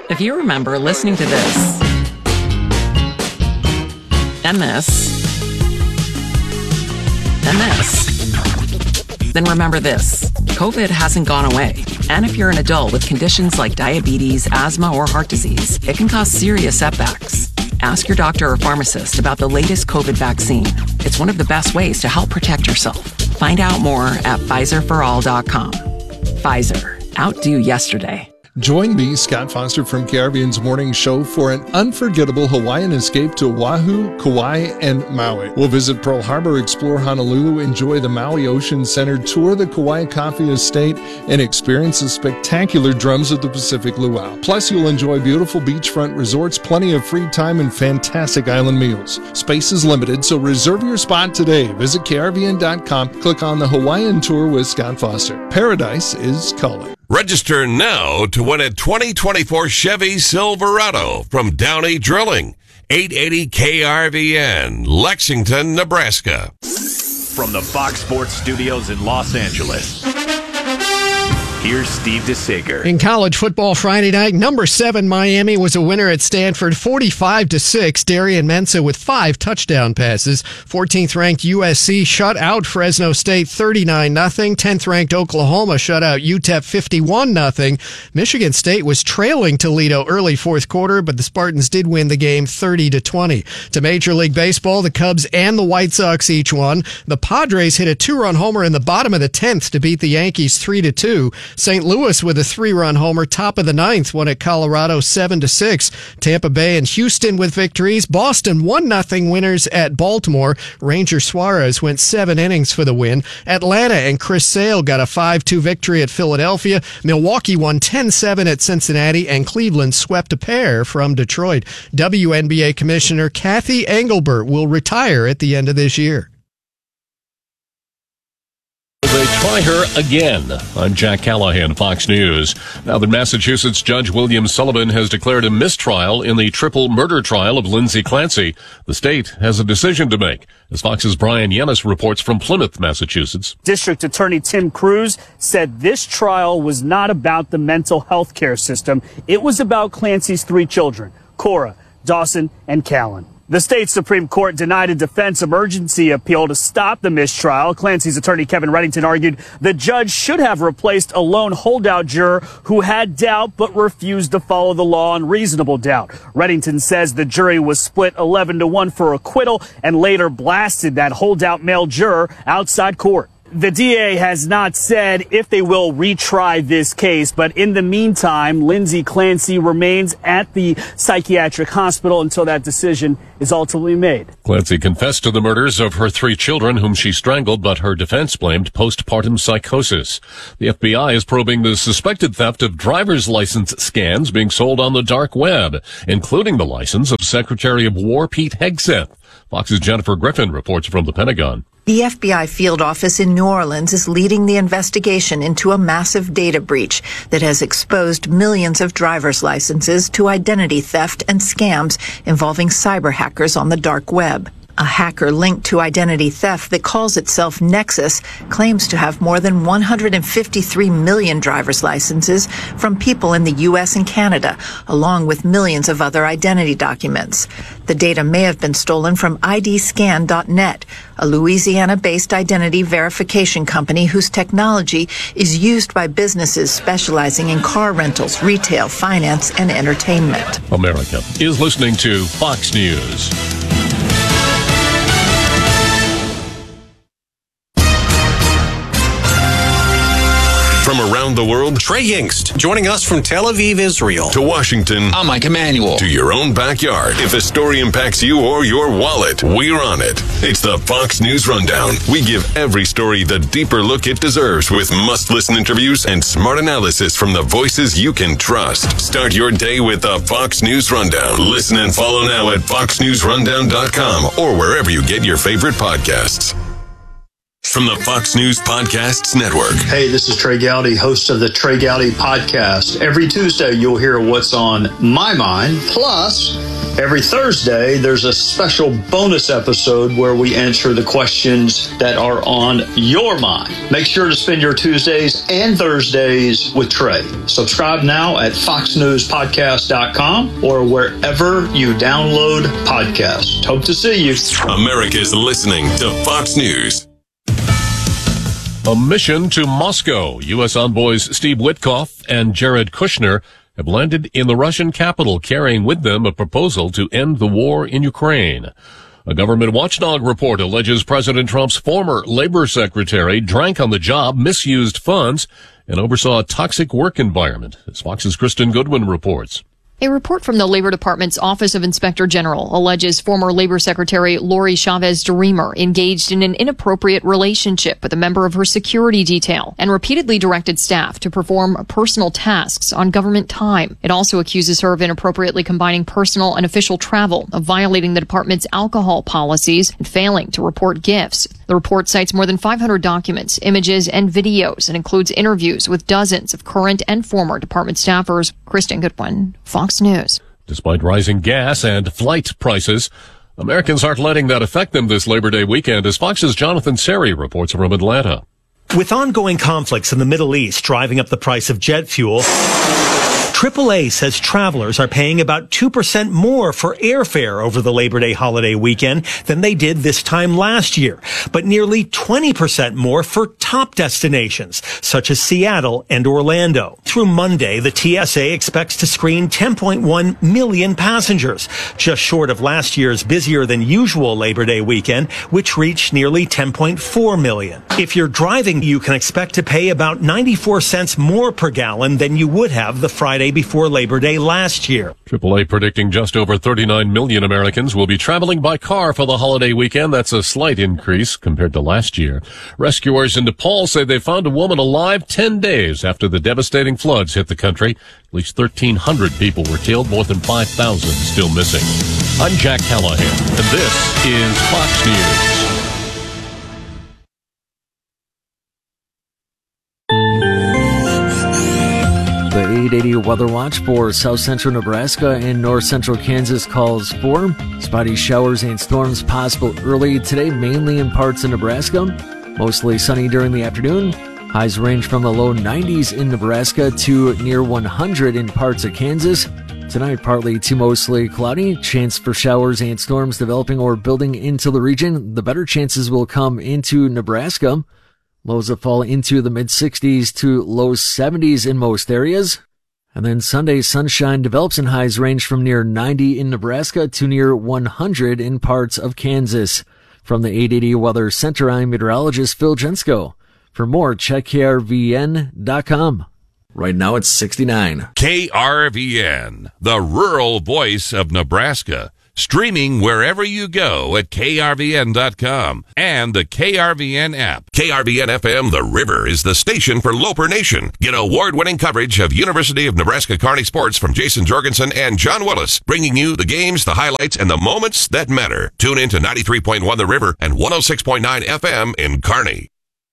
If you remember listening to this, and this, and this, then remember this. COVID hasn't gone away. And if you're an adult with conditions like diabetes, asthma, or heart disease, it can cause serious setbacks. Ask your doctor or pharmacist about the latest COVID vaccine. It's one of the best ways to help protect yourself. Find out more at PfizerForAll.com. Pfizer. Outdo yesterday. Join me, Scott Foster from Caribbean's Morning Show for an unforgettable Hawaiian escape to Oahu, Kauai, and Maui. We'll visit Pearl Harbor, explore Honolulu, enjoy the Maui Ocean Center, tour the Kauai Coffee Estate, and experience the spectacular drums of the Pacific Luau. Plus, you'll enjoy beautiful beachfront resorts, plenty of free time, and fantastic island meals. Space is limited, so reserve your spot today. Visit Caribbean.com, click on the Hawaiian Tour with Scott Foster. Paradise is calling. Register now to win a 2024 Chevy Silverado from Downey Drilling. 880 KRVN, Lexington, Nebraska. From the Fox Sports Studios in Los Angeles, here's Steve DeSager. In college football Friday night, number 7 Miami was a winner at Stanford 45-6. Darian Mensah with 5 touchdown passes. 14th ranked USC shut out Fresno State 39-0. 10th ranked Oklahoma shut out UTEP 51-0. Michigan State was trailing Toledo early fourth quarter, but the Spartans did win the game 30-20. To Major League Baseball, the Cubs and the White Sox each won. The Padres hit a 2-run homer in the bottom of the 10th to beat the Yankees 3-2. St. Louis with a 3-run homer, top of the 9th, won at Colorado 7-6. Tampa Bay and Houston with victories. Boston 1-0 winners at Baltimore. Ranger Suarez went 7 innings for the win. Atlanta and Chris Sale got a 5-2 victory at Philadelphia. Milwaukee won 10-7 at Cincinnati, and Cleveland swept a pair from Detroit. WNBA Commissioner Kathy Engelbert will retire at the end of this year. They try her again. I'm Jack Callahan, Fox News. Now that Massachusetts Judge William Sullivan has declared a mistrial in the triple murder trial of Lindsay Clancy, the state has a decision to make. As Fox's Brian Yemis reports from Plymouth, Massachusetts. District Attorney Tim Cruz said this trial was not about the mental health care system. It was about Clancy's 3 children, Cora, Dawson, and Callan. The state Supreme Court denied a defense emergency appeal to stop the mistrial. Clancy's attorney Kevin Reddington argued the judge should have replaced a lone holdout juror who had doubt but refused to follow the law on reasonable doubt. Reddington says the jury was split 11-1 for acquittal and later blasted that holdout male juror outside court. The DA has not said if they will retry this case, but in the meantime, Lindsay Clancy remains at the psychiatric hospital until that decision is ultimately made. Clancy confessed to the murders of her 3 children whom she strangled, but her defense blamed postpartum psychosis. The FBI is probing the suspected theft of driver's license scans being sold on the dark web, including the license of Secretary of War Pete Hegseth. Fox's Jennifer Griffin reports from the Pentagon. The FBI field office in New Orleans is leading the investigation into a massive data breach that has exposed millions of driver's licenses to identity theft and scams involving cyber hackers on the dark web. A hacker linked to identity theft that calls itself Nexus claims to have more than 153 million driver's licenses from people in the U.S. and Canada, along with millions of other identity documents. The data may have been stolen from IDScan.net, a Louisiana-based identity verification company whose technology is used by businesses specializing in car rentals, retail, finance, and entertainment. America is listening to Fox News. From around the world, Trey Yingst, joining us from Tel Aviv, Israel. To Washington, I'm Mike Emanuel. To your own backyard. If a story impacts you or your wallet, we're on it. It's the Fox News Rundown. We give every story the deeper look it deserves with must-listen interviews and smart analysis from the voices you can trust. Start your day with the Fox News Rundown. Listen and follow now at foxnewsrundown.com or wherever you get your favorite podcasts. From the Fox News Podcasts Network. Hey, this is Trey Gowdy, host of the Trey Gowdy Podcast. Every Tuesday, you'll hear what's on my mind. Plus, Every Thursday, there's a special bonus episode where we answer the questions that are on your mind. Make sure to spend your Tuesdays and Thursdays with Trey. Subscribe now at foxnewspodcast.com or wherever you download podcasts. Hope to see you. America's listening to Fox News. A mission to Moscow. U.S. envoys Steve Witkoff and Jared Kushner have landed in the Russian capital, carrying with them a proposal to end the war in Ukraine. A government watchdog report alleges President Trump's former labor secretary drank on the job, misused funds, and oversaw a toxic work environment, as Fox's Kristen Goodwin reports. A report from the Labor Department's Office of Inspector General alleges former Labor Secretary Lori Chavez-DeRemer engaged in an inappropriate relationship with a member of her security detail and repeatedly directed staff to perform personal tasks on government time. It also accuses her of inappropriately combining personal and official travel, of violating the department's alcohol policies, and failing to report gifts. The report cites more than 500 documents, images, and videos, and includes interviews with dozens of current and former department staffers. Kristen Goodwin, Fox News. Despite rising gas and flight prices, Americans aren't letting that affect them this Labor Day weekend, as Fox's Jonathan Seri reports from Atlanta. With ongoing conflicts in the Middle East driving up the price of jet fuel, AAA says travelers are paying about 2% more for airfare over the Labor Day holiday weekend than they did this time last year, but nearly 20% more for top destinations, such as Seattle and Orlando. Through Monday, the TSA expects to screen 10.1 million passengers, just short of last year's busier than usual Labor Day weekend, which reached nearly 10.4 million. If you're driving, you can expect to pay about 94 cents more per gallon than you would have the Friday before Labor Day last year. AAA predicting just over 39 million Americans will be traveling by car for the holiday weekend. That's a slight increase compared to last year. Rescuers in Nepal say they found a woman alive 10 days after the devastating floods hit the country. At least 1,300 people were killed, more than 5,000 still missing. I'm Jack Callahan, and this is Fox News. The 880 Weather Watch for south central Nebraska and north central Kansas calls for spotty showers and storms possible early today, mainly in parts of Nebraska. Mostly sunny during the afternoon. Highs range from the low 90s in Nebraska to near 100 in parts of Kansas. Tonight, partly to mostly cloudy. Chance for showers and storms developing or building into the region. The better chances will come into Nebraska. Lows will fall into the mid-60s to low 70s in most areas. And then Sunday, sunshine develops and highs range from near 90 in Nebraska to near 100 in parts of Kansas. From the 880 Weather Center, I'm meteorologist Phil Jensko. For more, check KRVN.com. Right now it's 69. KRVN, the rural voice of Nebraska. Streaming wherever you go at KRVN.com and the KRVN app. KRVN-FM The River is the station for Loper Nation. Get award-winning coverage of University of Nebraska Kearney sports from Jason Jorgensen and John Willis, bringing you the games, the highlights, and the moments that matter. Tune in to 93.1 The River and 106.9 FM in Kearney.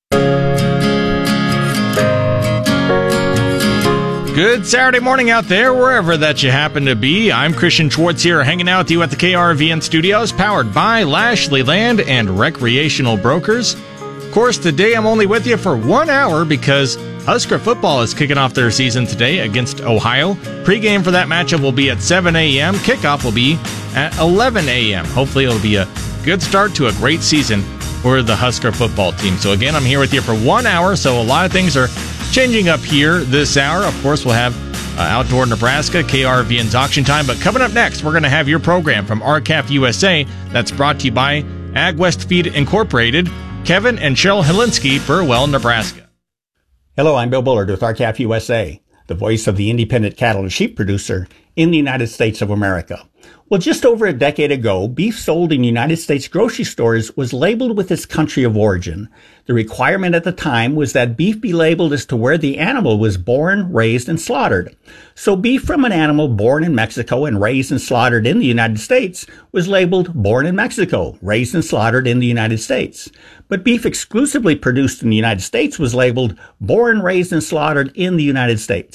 Good Saturday morning out there, wherever that you happen to be. I'm Christian Schwartz here, hanging out with you at the KRVN studios, powered by Lashley Land and Recreational Brokers. Of course, today I'm only with you for 1 hour because Husker football is kicking off their season today against Ohio. Pre-game for that matchup will be at 7 a.m. Kickoff will be at 11 a.m. Hopefully it'll be a good start to a great season for the Husker football team. So again, I'm here with you for 1 hour, so a lot of things are changing up here this hour. Of course, we'll have Outdoor Nebraska, KRVN's Auction Time. But coming up next, we're going to have your program from RCAF USA. That's brought to you by AgWest Feed Incorporated, Kevin and Cheryl Helinski, Burwell, Nebraska. Hello, I'm Bill Bullard with RCAF USA, the voice of the independent cattle and sheep producer in the United States of America. Well, just over a decade ago, beef sold in United States grocery stores was labeled with its country of origin. The requirement at the time was that beef be labeled as to where the animal was born, raised, and slaughtered. So beef from an animal born in Mexico and raised and slaughtered in the United States was labeled born in Mexico, raised and slaughtered in the United States. But beef exclusively produced in the United States was labeled born, raised, and slaughtered in the United States.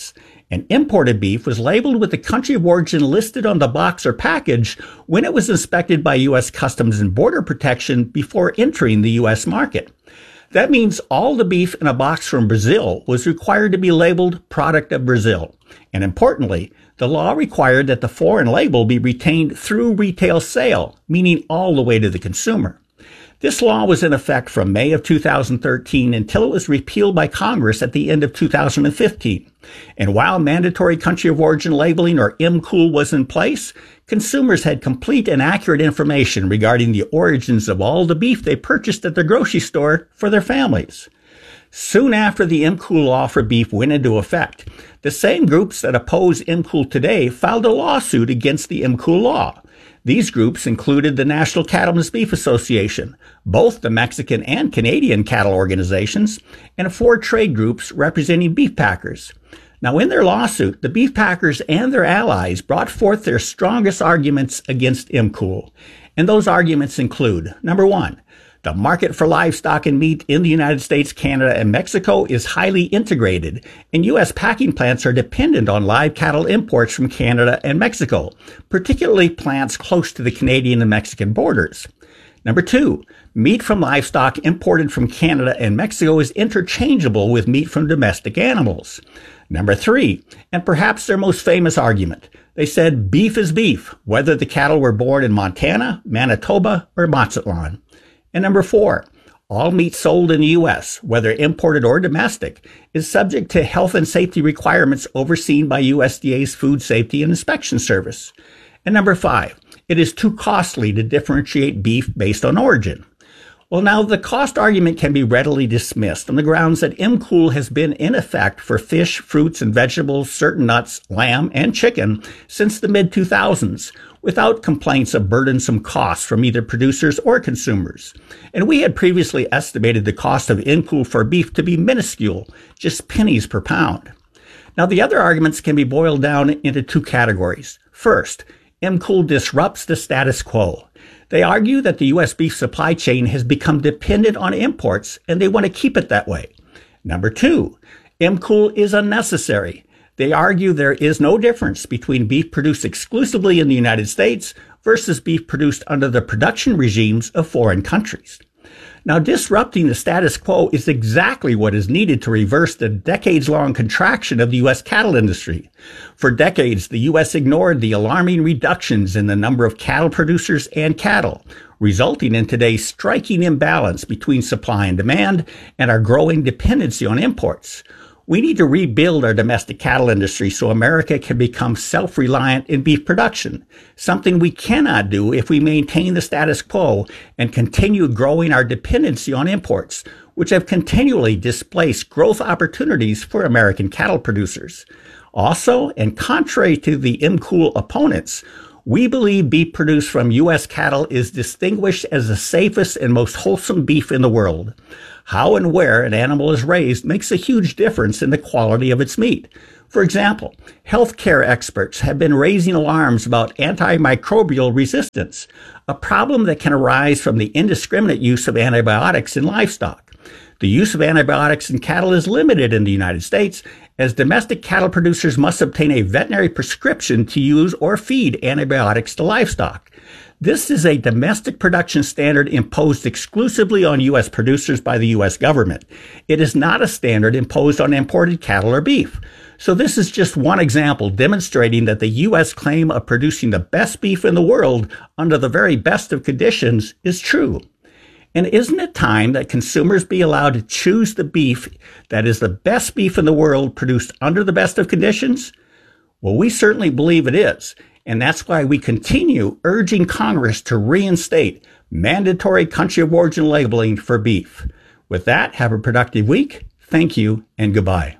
And imported beef was labeled with the country of origin listed on the box or package when it was inspected by U.S. Customs and Border Protection before entering the U.S. market. That means all the beef in a box from Brazil was required to be labeled product of Brazil. And importantly, the law required that the foreign label be retained through retail sale, meaning all the way to the consumer. This law was in effect from May of 2013 until it was repealed by Congress at the end of 2015. And while mandatory country of origin labeling, or MCOOL, was in place, consumers had complete and accurate information regarding the origins of all the beef they purchased at the grocery store for their families. Soon after the MCOOL law for beef went into effect, the same groups that oppose MCOOL today filed a lawsuit against the MCOOL law. These groups included the National Cattlemen's Beef Association, both the Mexican and Canadian cattle organizations, and 4 trade groups representing beef packers. Now, in their lawsuit, the beef packers and their allies brought forth their strongest arguments against MCOOL. And those arguments include, number 1, the market for livestock and meat in the United States, Canada, and Mexico is highly integrated, and U.S. packing plants are dependent on live cattle imports from Canada and Mexico, particularly plants close to the Canadian and Mexican borders. Number 2, meat from livestock imported from Canada and Mexico is interchangeable with meat from domestic animals. Number 3, and perhaps their most famous argument, they said beef is beef, whether the cattle were born in Montana, Manitoba, or Mazatlan. And number 4, all meat sold in the U.S., whether imported or domestic, is subject to health and safety requirements overseen by USDA's Food Safety and Inspection Service. And number 5, it is too costly to differentiate beef based on origin. Well, now the cost argument can be readily dismissed on the grounds that MCOOL has been in effect for fish, fruits, and vegetables, certain nuts, lamb, and chicken since the mid-2000s, without complaints of burdensome costs from either producers or consumers. And we had previously estimated the cost of MCOOL for beef to be minuscule, just pennies per pound. Now, the other arguments can be boiled down into 2 categories. First, MCOOL disrupts the status quo. They argue that the U.S. beef supply chain has become dependent on imports, and they want to keep it that way. Number 2, MCOOL is unnecessary. They argue there is no difference between beef produced exclusively in the United States versus beef produced under the production regimes of foreign countries. Now, disrupting the status quo is exactly what is needed to reverse the decades-long contraction of the U.S. cattle industry. For decades, the U.S. ignored the alarming reductions in the number of cattle producers and cattle, resulting in today's striking imbalance between supply and demand and our growing dependency on imports. We need to rebuild our domestic cattle industry so America can become self-reliant in beef production, something we cannot do if we maintain the status quo and continue growing our dependency on imports, which have continually displaced growth opportunities for American cattle producers. Also, and contrary to the MCOOL opponents, we believe beef produced from U.S. cattle is distinguished as the safest and most wholesome beef in the world. How and where an animal is raised makes a huge difference in the quality of its meat. For example, healthcare experts have been raising alarms about antimicrobial resistance, a problem that can arise from the indiscriminate use of antibiotics in livestock. The use of antibiotics in cattle is limited in the United States, as domestic cattle producers must obtain a veterinary prescription to use or feed antibiotics to livestock. This is a domestic production standard imposed exclusively on U.S. producers by the U.S. government. It is not a standard imposed on imported cattle or beef. So this is just one example demonstrating that the U.S. claim of producing the best beef in the world under the very best of conditions is true. And isn't it time that consumers be allowed to choose the beef that is the best beef in the world produced under the best of conditions? Well, we certainly believe it is. And that's why we continue urging Congress to reinstate mandatory country of origin labeling for beef. With that, have a productive week. Thank you and goodbye.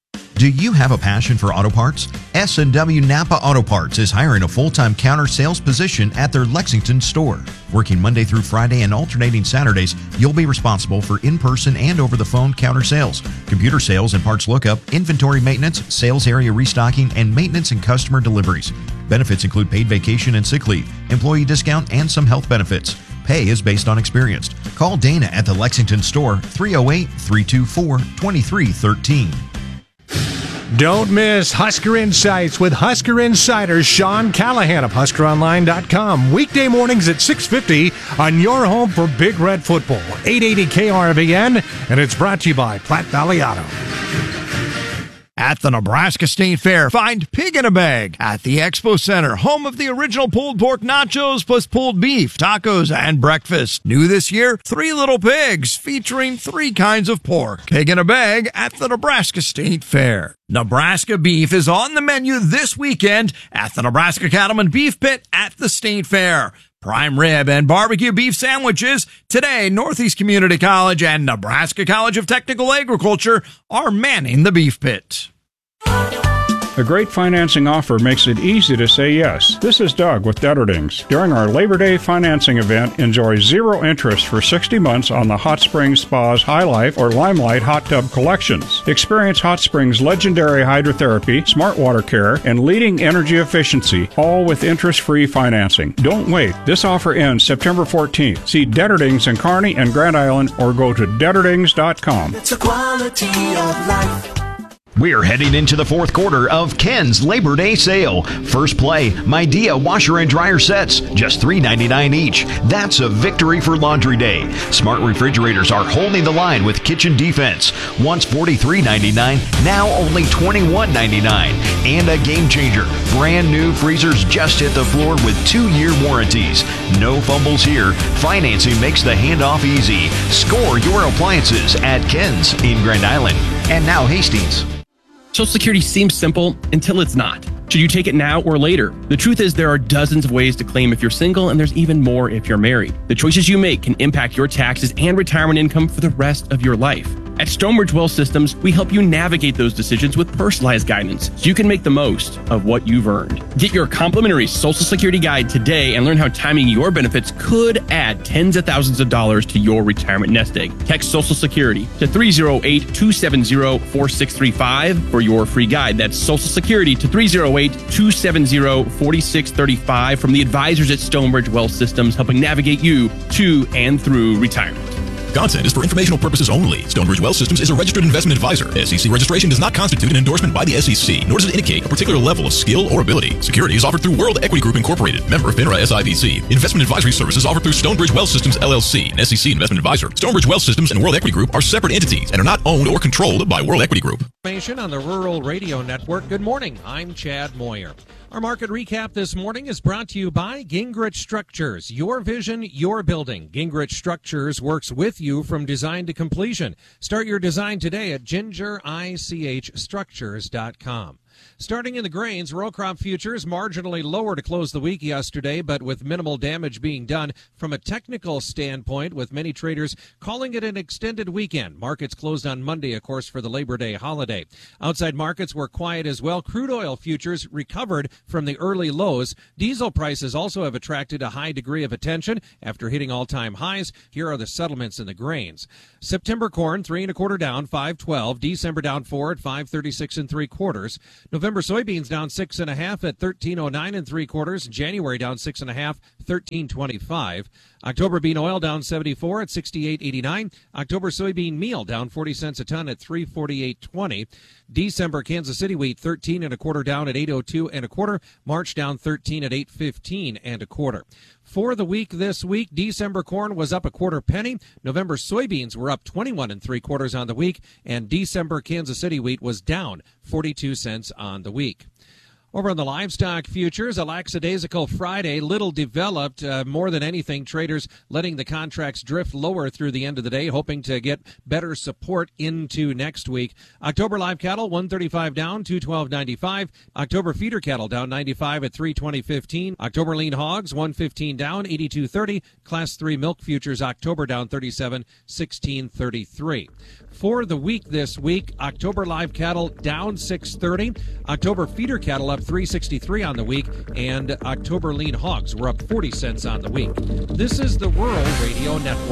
Do you have a passion for auto parts? S&W Napa Auto Parts is hiring a full-time counter sales position at their Lexington store. Working Monday through Friday and alternating Saturdays, you'll be responsible for in-person and over-the-phone counter sales, computer sales and parts lookup, inventory maintenance, sales area restocking, and maintenance and customer deliveries. Benefits include paid vacation and sick leave, employee discount, and some health benefits. Pay is based on experience. Call Dana at the Lexington store, 308-324-2313. Don't miss Husker Insights with Husker Insider Sean Callahan of HuskerOnline.com. Weekday mornings at 6:50 on your home for Big Red Football, 880 KRVN, and it's brought to you by Platte Valley Auto. At the Nebraska State Fair, find Pig in a Bag at the Expo Center, home of the original pulled pork nachos plus pulled beef, tacos, and breakfast. New this year, 3 Little Pigs featuring 3 kinds of pork. Pig in a Bag at the Nebraska State Fair. Nebraska beef is on the menu this weekend at the Nebraska Cattleman Beef Pit at the State Fair. Prime rib and barbecue beef sandwiches. Today, Northeast Community College and Nebraska College of Technical Agriculture are manning the beef pit. A great financing offer makes it easy to say yes. This is Doug with Detterdings. During our Labor Day financing event, enjoy 0 interest for 60 months on the Hot Springs Spa's High Life or Limelight hot tub collections. Experience Hot Springs' legendary hydrotherapy, smart water care, and leading energy efficiency, all with interest-free financing. Don't wait. This offer ends September 14th. See Detterdings in Kearney and Grand Island or go to Detterdings.com. It's a quality of life. We're heading into the fourth quarter of Ken's Labor Day sale. First play, Midea washer and dryer sets, just $3.99 each. That's a victory for Laundry Day. Smart refrigerators are holding the line with kitchen defense. Once $43.99, now only $21.99. And a game changer, brand new freezers just hit the floor with 2-year warranties. No fumbles here. Financing makes the handoff easy. Score your appliances at Ken's in Grand Island. And now Hastings. Social Security seems simple until it's not. Should you take it now or later? The truth is there are dozens of ways to claim if you're single, and there's even more if you're married. The choices you make can impact your taxes and retirement income for the rest of your life. At Stonebridge Wealth Systems, we help you navigate those decisions with personalized guidance so you can make the most of what you've earned. Get your complimentary Social Security guide today and learn how timing your benefits could add tens of thousands of dollars to your retirement nest egg. Text Social Security to 308-270-4635 for your free guide. That's Social Security to 308-270-4635 from the advisors at Stonebridge Wealth Systems, helping navigate you to and through retirement. Content is for informational purposes only. Stonebridge Wealth Systems is a registered investment advisor. SEC registration does not constitute an endorsement by the SEC, nor does it indicate a particular level of skill or ability. Securities offered through World Equity Group Incorporated, member of FINRA SIPC. Investment advisory services offered through Stonebridge Wealth Systems LLC, an SEC investment advisor. Stonebridge Wealth Systems and World Equity Group are separate entities and are not owned or controlled by World Equity Group. Information on the Rural Radio Network. Good morning. I'm Chad Moyer. Our market recap this morning is brought to you by Gingrich Structures. Your vision, your building. Gingrich Structures works with you from design to completion. Start your design today at gingerichstructures.com. Starting in the grains, row crop futures marginally lower to close the week yesterday, but with minimal damage being done from a technical standpoint, with many traders calling it an extended weekend. Markets closed on Monday, of course, for the Labor Day holiday. Outside markets were quiet as well. Crude oil futures recovered from the early lows. Diesel prices also have attracted a high degree of attention after hitting all-time highs. Here are the settlements in the grains. September corn, 3 1/4 down, 5.12. December down 4 at 5.36 3/4. November soybeans down 6 1/2 at 13.09 3/4. January down 6 1/2, 13.25. October bean oil down 74 at 68.89. October soybean meal down 40 cents a ton at 348.20. December Kansas City wheat 13 1/4 down at 8.02 1/4. March down 13 at 8.15 1/4. For the week this week, December corn was up 1/4 penny. November soybeans were up 21 3/4 on the week, and December Kansas City wheat was down 42 cents on the week. Over on the livestock futures, a lackadaisical Friday, little developed. More than anything, traders letting the contracts drift lower through the end of the day, hoping to get better support into next week. October live cattle, 135 down, 212.95. October feeder cattle down 95 at 320.15. October lean hogs, 115 down, 82.30. Class 3 milk futures, October down 37, 16.33. For the week this week, October live cattle down 6.30. October feeder cattle up 3.63 on the week, and October lean hogs were up 40 cents on the week. This is the Rural Radio Network.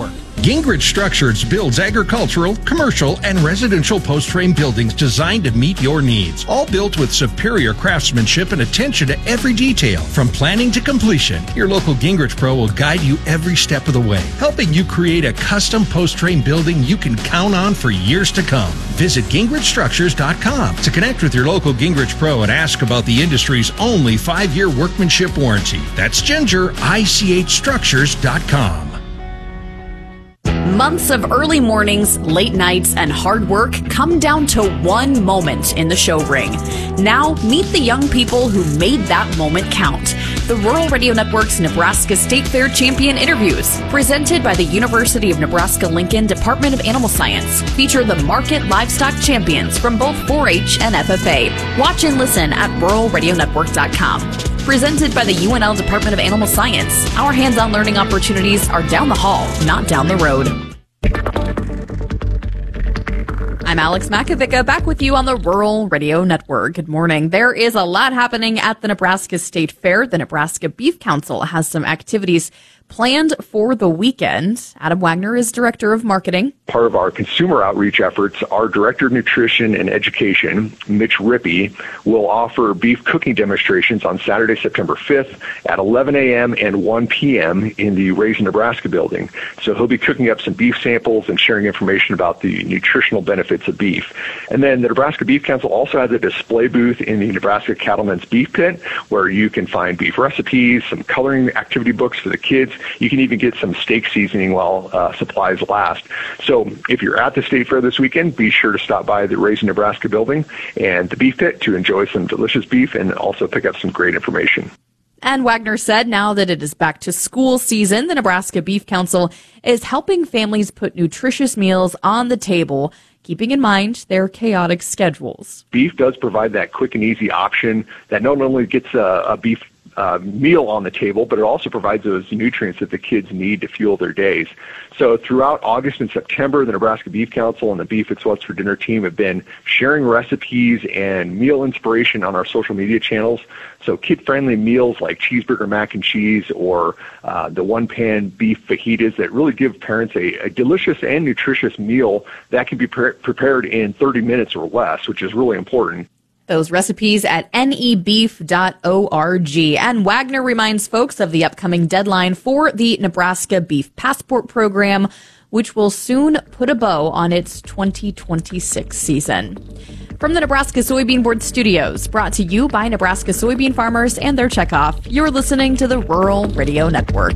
Gingrich Structures builds agricultural, commercial, and residential post-frame buildings designed to meet your needs. All built with superior craftsmanship and attention to every detail. From planning to completion, your local Gingrich Pro will guide you every step of the way, helping you create a custom post-frame building you can count on for years to come. Visit GingrichStructures.com to connect with your local Gingrich Pro and ask about the industry's only 5-year workmanship warranty. That's GingerICHStructures.com. Months of early mornings, late nights, and hard work come down to one moment in the show ring. Now, meet the young people who made that moment count. The Rural Radio Network's Nebraska State Fair Champion Interviews, presented by the University of Nebraska-Lincoln Department of Animal Science, feature the market livestock champions from both 4-H and FFA. Watch and listen at ruralradionetwork.com. Presented by the UNL Department of Animal Science, our hands-on learning opportunities are down the hall, not down the road. I'm Alex Makovica, back with you on the Rural Radio Network. Good morning. There is a lot happening at the Nebraska State Fair. The Nebraska Beef Council has some activities planned for the weekend. Adam Wagner is Director of Marketing. Part of our consumer outreach efforts, our Director of Nutrition and Education, Mitch Rippey, will offer beef cooking demonstrations on Saturday, September 5th at 11 a.m. and 1 p.m. in the Raise Nebraska building. So he'll be cooking up some beef samples and sharing information about the nutritional benefits of beef. And then the Nebraska Beef Council also has a display booth in the Nebraska Cattlemen's Beef Pit where you can find beef recipes, some coloring activity books for the kids. You can even get some steak seasoning while supplies last. So if you're at the State Fair this weekend, be sure to stop by the Raise Nebraska building and the Beef Pit to enjoy some delicious beef and also pick up some great information. And Wagner said now that it is back to school season, the Nebraska Beef Council is helping families put nutritious meals on the table, keeping in mind their chaotic schedules. Beef does provide that quick and easy option that not only gets a beef meal on the table, but it also provides those nutrients that the kids need to fuel their days. So throughout August and September, the Nebraska Beef Council and the Beef It's What's for Dinner team have been sharing recipes and meal inspiration on our social media channels. So kid-friendly meals like cheeseburger mac and cheese or the one-pan beef fajitas that really give parents a delicious and nutritious meal that can be prepared in 30 minutes or less, which is really important. Those recipes at nebeef.org. And Wagner reminds folks of the upcoming deadline for the Nebraska Beef Passport Program, which will soon put a bow on its 2026 season. From the Nebraska Soybean Board Studios, brought to you by Nebraska soybean farmers and their checkoff, you're listening to the Rural Radio Network.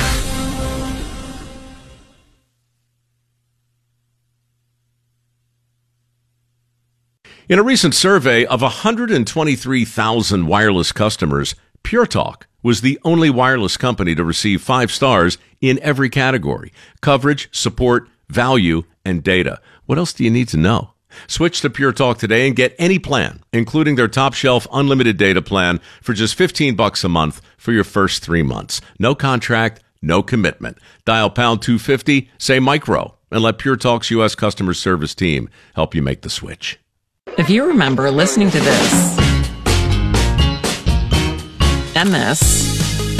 In a recent survey of 123,000 wireless customers, Pure Talk was the only wireless company to receive 5 stars in every category: coverage, support, value, and data. What else do you need to know? Switch to Pure Talk today and get any plan, including their top shelf unlimited data plan for just $15 a month for your first 3 months. No contract, no commitment. Dial pound 250, say micro, and let Pure Talk's U.S. customer service team help you make the switch. If you remember listening to this, and this,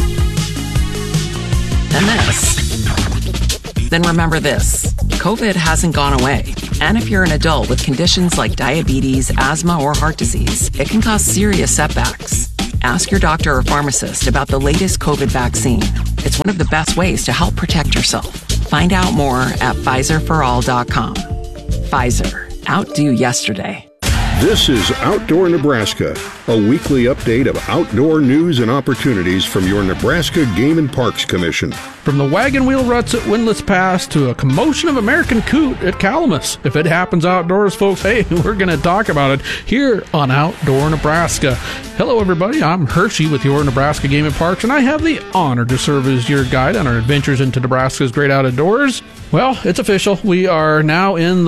and this, then remember this. COVID hasn't gone away. And if you're an adult with conditions like diabetes, asthma, or heart disease, it can cause serious setbacks. Ask your doctor or pharmacist about the latest COVID vaccine. It's one of the best ways to help protect yourself. Find out more at PfizerForAll.com. Pfizer. Outdo yesterday. This is Outdoor Nebraska, a weekly update of outdoor news and opportunities from your Nebraska Game and Parks Commission. From the wagon wheel ruts at Windlass Pass to a commotion of American coot at Calamus. If it happens outdoors, folks, hey, we're going to talk about it here on Outdoor Nebraska. Hello, everybody. I'm Hershey with your Nebraska Game and Parks, and I have the honor to serve as your guide on our adventures into Nebraska's great outdoors. Well, it's official. We are now in the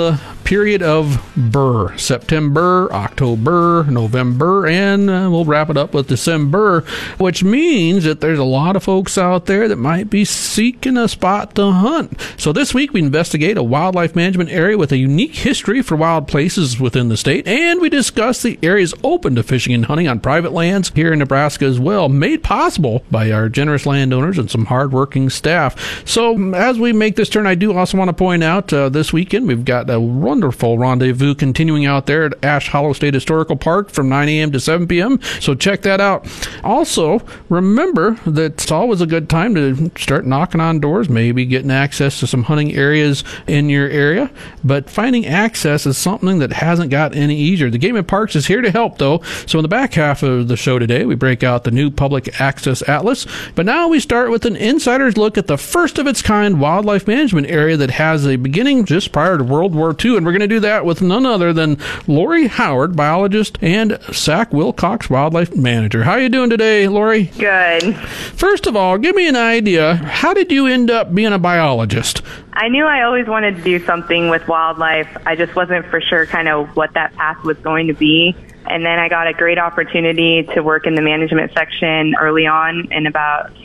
period of Burr. September, October, November, and we'll wrap it up with December, which means that there's a lot of folks out there that might be seeking a spot to hunt. So this week we investigate a wildlife management area with a unique history for wild places within the state, and we discuss the areas open to fishing and hunting on private lands here in Nebraska as well, made possible by our generous landowners and some hardworking staff. So as we make this turn, I do also want to point out this weekend we've got a wonderful rendezvous continuing out there at Ash Hollow State Historical Park from 9 a.m. to 7 p.m. So check that out. Also, remember that it's always a good time to start knocking on doors, maybe getting access to some hunting areas in your area. But finding access is something that hasn't got any easier. The Game and Parks is here to help, though. So in the back half of the show today, we break out the new Public Access Atlas. But now we start with an insider's look at the first of its kind wildlife management area that has a beginning just prior to World War II. And we're going to do that with none other than Lori Howard, biologist, and Sac Wilcox, wildlife manager. How are you doing today, Lori? Good. First of all, give me an idea. How did you end up being a biologist? I knew I always wanted to do something with wildlife. I just wasn't for sure kind of what that path was going to be. And then I got a great opportunity to work in the management section early on in about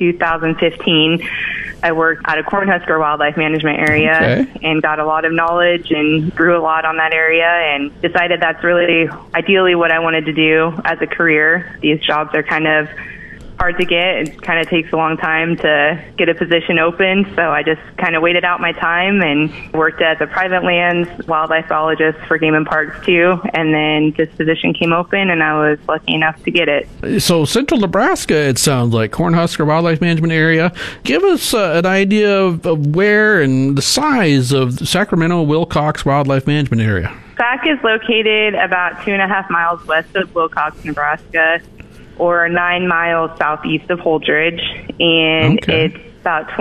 2015. I worked at a Cornhusker wildlife management area and got a lot of knowledge and grew a lot on that area and decided that's really ideally what I wanted to do as a career. These jobs are kind of hard to get. It kind of takes a long time to get a position open, so I just kind of waited out my time and worked as a private lands wildlife biologist for Game and Parks too, and then this position came open and I was lucky enough to get it. So central Nebraska, it sounds like, Cornhusker Wildlife Management Area. Give us an idea of where and the size of the Sacramento Wilcox Wildlife Management Area. SAC is located about 2.5 miles west of Wilcox, Nebraska, or 9 miles southeast of Holdridge, and it's about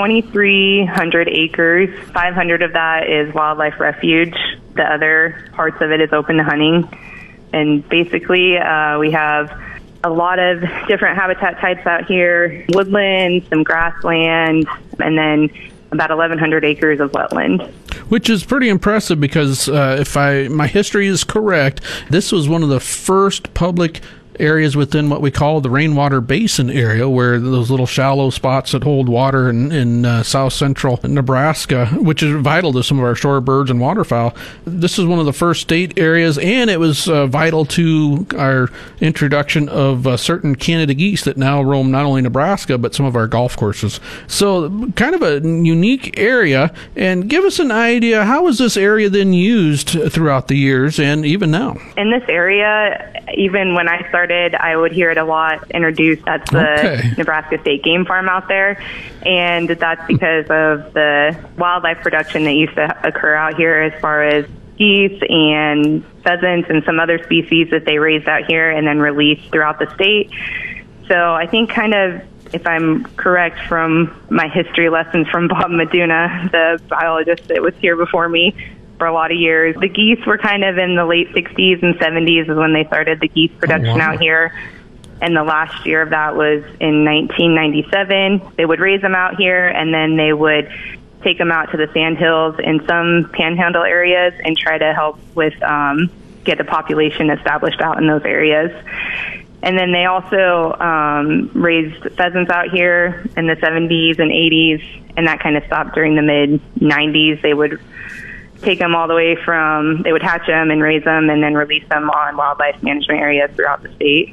2,300 acres. 500 of that is wildlife refuge. The other parts of it is open to hunting. And basically, we have a lot of different habitat types out here, woodland, some grassland, and then about 1,100 acres of wetland. Which is pretty impressive because if my history is correct, this was one of the first public areas within what we call the rainwater basin area, where those little shallow spots that hold water in south central Nebraska, which is vital to some of our shorebirds and waterfowl. This is one of the first state areas, and it was vital to our introduction of certain Canada geese that now roam not only Nebraska, but some of our golf courses. So kind of a unique area. And give us an idea, how was this area then used throughout the years and even now? In this area, even when I started, I would hear it a lot introduced as the Nebraska State Game Farm out there. And that's because of the wildlife production that used to occur out here as far as geese and pheasants and some other species that they raised out here and then released throughout the state. So I think kind of, if I'm correct from my history lessons from Bob Meduna, the biologist that was here before me, for a lot of years. The geese were kind of in the late 60s and 70s is when they started the geese production out here. And the last year of that was in 1997. They would raise them out here and then they would take them out to the sandhills in some panhandle areas and try to help with get a population established out in those areas. And then they also raised pheasants out here in the 70s and 80s, and that kind of stopped during the mid-90s. They would take them all the way from, they would hatch them and raise them and then release them on wildlife management areas throughout the state.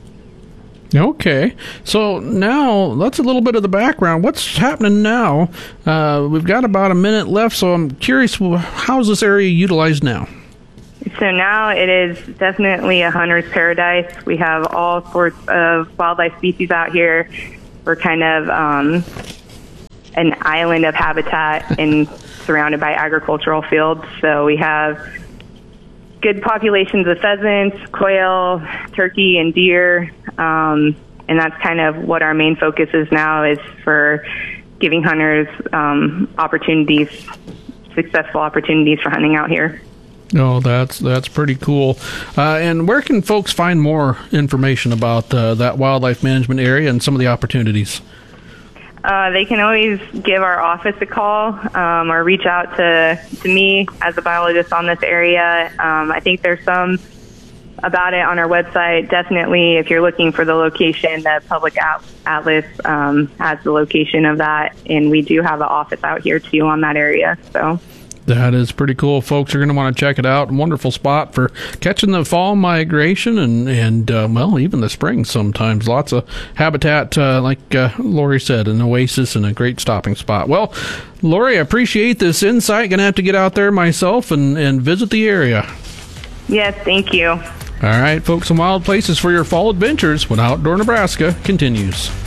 Okay, so now that's a little bit of the background. What's happening now? We've got about a minute left, so I'm curious, how is this area utilized now? So now it is definitely a hunter's paradise. We have all sorts of wildlife species out here. We're kind of an island of habitat and surrounded by agricultural fields. So we have good populations of pheasants, quail, turkey, and deer. And that's kind of what our main focus is now, is for giving hunters opportunities, successful opportunities for hunting out here. Oh, that's pretty cool. And where can folks find more information about that wildlife management area and some of the opportunities? They can always give our office a call or reach out to me as a biologist on this area. I think there's some about it on our website. Definitely, if you're looking for the location, the Public Atlas has the location of that, and we do have an office out here too on that area. So that is pretty cool. Folks are going to want to check it out. Wonderful spot for catching the fall migration and well, even the spring sometimes. Lots of habitat, like Lori said, an oasis and a great stopping spot. Well, Lori, I appreciate this insight. Going to have to get out there myself and visit the area. Yes, thank you. All right, folks, some wild places for your fall adventures when Outdoor Nebraska continues.